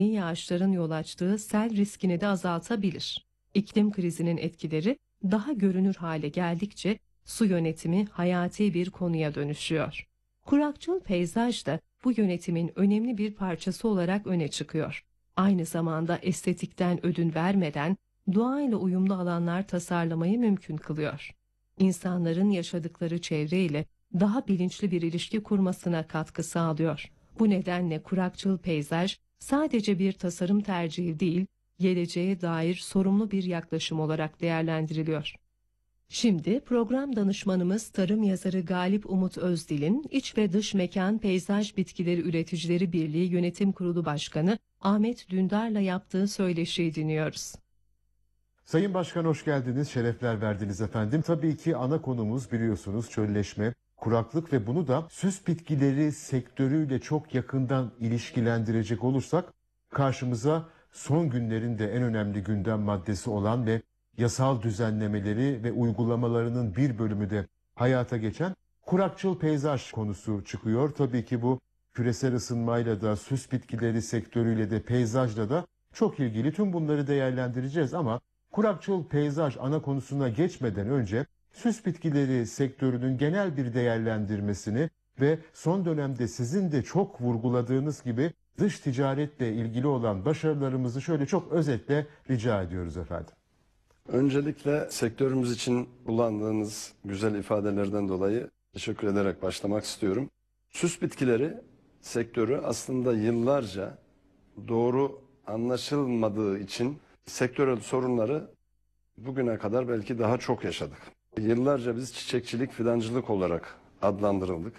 yağışların yol açtığı sel riskini de azaltabilir. İklim krizinin etkileri daha görünür hale geldikçe su yönetimi hayati bir konuya dönüşüyor. Kurakçıl peyzaj da bu yönetimin önemli bir parçası olarak öne çıkıyor. Aynı zamanda estetikten ödün vermeden doğayla uyumlu alanlar tasarlamayı mümkün kılıyor. İnsanların yaşadıkları çevreyle daha bilinçli bir ilişki kurmasına katkı sağlıyor. Bu nedenle kurakçıl peyzaj sadece bir tasarım tercihi değil, geleceğe dair sorumlu bir yaklaşım olarak değerlendiriliyor. Şimdi program danışmanımız tarım yazarı Galip Umut Özdil'in İç ve Dış Mekan Peyzaj Bitkileri Üreticileri Birliği Yönetim Kurulu Başkanı Ahmet Dündar'la yaptığı söyleşiyi dinliyoruz. Sayın Başkan hoş geldiniz, şerefler verdiniz efendim. Tabii ki ana konumuz biliyorsunuz çölleşme, kuraklık ve bunu da süs bitkileri sektörüyle çok yakından ilişkilendirecek olursak karşımıza son günlerin de en önemli gündem maddesi olan ve yasal düzenlemeleri ve uygulamalarının bir bölümü de hayata geçen kurakçıl peyzaj konusu çıkıyor. Tabii ki bu küresel ısınmayla da süs bitkileri sektörüyle de peyzajla da çok ilgili. Tüm bunları değerlendireceğiz ama kurakçıl peyzaj ana konusuna geçmeden önce süs bitkileri sektörünün genel bir değerlendirmesini ve son dönemde sizin de çok vurguladığınız gibi dış ticaretle ilgili olan başarılarımızı şöyle çok özetle rica ediyoruz efendim. Öncelikle sektörümüz için kullandığınız güzel ifadelerden dolayı teşekkür ederek başlamak istiyorum. Süs bitkileri sektörü aslında yıllarca doğru anlaşılmadığı için sektörel sorunları bugüne kadar belki daha çok yaşadık. Yıllarca biz çiçekçilik, fidancılık olarak adlandırıldık.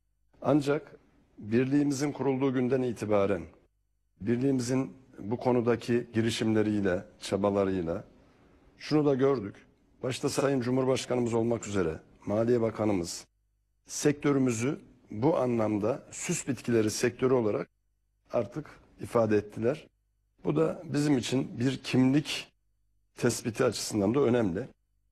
Ancak birliğimizin kurulduğu günden itibaren birliğimizin bu konudaki girişimleriyle, çabalarıyla şunu da gördük. Başta Sayın Cumhurbaşkanımız olmak üzere Maliye Bakanımız sektörümüzü bu anlamda süs bitkileri sektörü olarak artık ifade ettiler. Bu da bizim için bir kimlik tespiti açısından da önemli.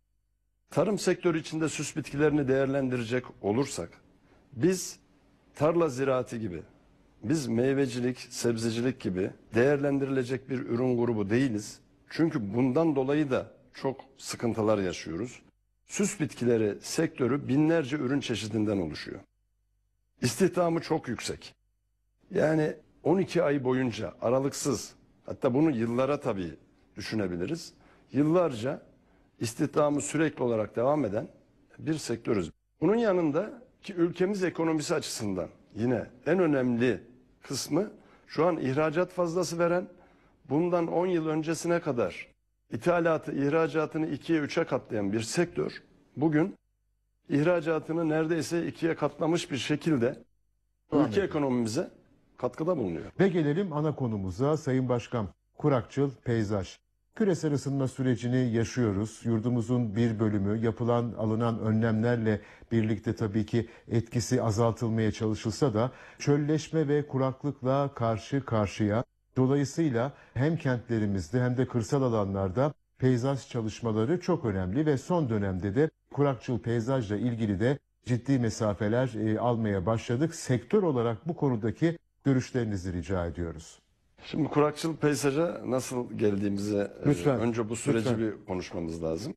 Tarım sektörü içinde süs bitkilerini değerlendirecek olursak, biz tarla ziraati gibi, biz meyvecilik, sebzecilik gibi değerlendirilecek bir ürün grubu değiliz. Çünkü bundan dolayı da çok sıkıntılar yaşıyoruz. Süs bitkileri sektörü binlerce ürün çeşidinden oluşuyor. İstihdamı çok yüksek. Yani 12 ay boyunca aralıksız, hatta bunu yıllara tabii düşünebiliriz. Yıllarca istihdamı sürekli olarak devam eden bir sektörüz. Bunun yanında ki ülkemiz ekonomisi açısından yine en önemli kısmı şu an ihracat fazlası veren, bundan 10 yıl öncesine kadar ithalatı, ihracatını 2'ye 3'e katlayan bir sektör, bugün ihracatını neredeyse 2'ye katlamış bir şekilde ülke ekonomimize katkıda bulunuyor. Ve gelelim ana konumuza Sayın Başkan, kurakçıl peyzaj. Küresel ısınma sürecini yaşıyoruz. Yurdumuzun bir bölümü alınan önlemlerle birlikte tabii ki etkisi azaltılmaya çalışılsa da çölleşme ve kuraklıkla karşı karşıya. Dolayısıyla hem kentlerimizde hem de kırsal alanlarda peyzaj çalışmaları çok önemli ve son dönemde de kurakçıl peyzajla ilgili de ciddi mesafeler almaya başladık. Sektör olarak bu konudaki görüşlerinizi rica ediyoruz. Şimdi kurakçıl peyzaja nasıl geldiğimize önce bu süreci bir konuşmamız lazım.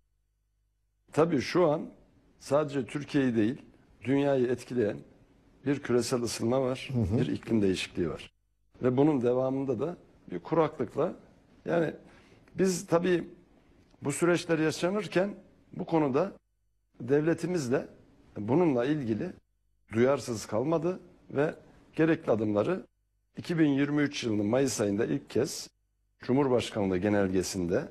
Tabii şu an sadece Türkiye'yi değil, dünyayı etkileyen bir küresel ısınma var, bir iklim değişikliği var. Ve bunun devamında da bir kuraklıkla, yani biz tabii bu süreçler yaşanırken bu konuda devletimiz de bununla ilgili duyarsız kalmadı ve gerekli adımları 2023 yılının Mayıs ayında ilk kez Cumhurbaşkanlığı genelgesinde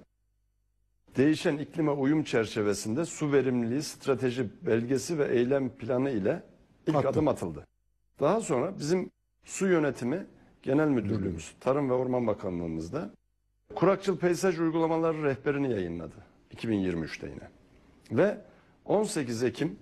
değişen iklime uyum çerçevesinde su verimliliği strateji belgesi ve eylem planı ile ilk adım atıldı. Daha sonra bizim Su Yönetimi Genel Müdürlüğümüz, Tarım ve Orman Bakanlığımızda kurakçıl peyzaj uygulamaları rehberini yayınladı 2023'te yine. Ve 18 Ekim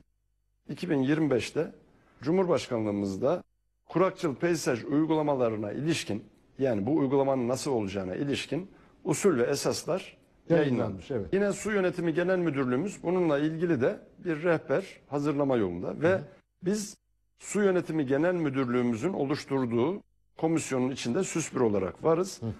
2025'te Cumhurbaşkanlığımızda kurakçıl peyzaj uygulamalarına ilişkin, yani bu uygulamanın nasıl olacağına ilişkin usul ve esaslar yayınlanmış. Evet. Yine Su Yönetimi Genel Müdürlüğümüz bununla ilgili de bir rehber hazırlama yolunda ve biz Su Yönetimi Genel Müdürlüğümüzün oluşturduğu komisyonun içinde süs bir olarak varız.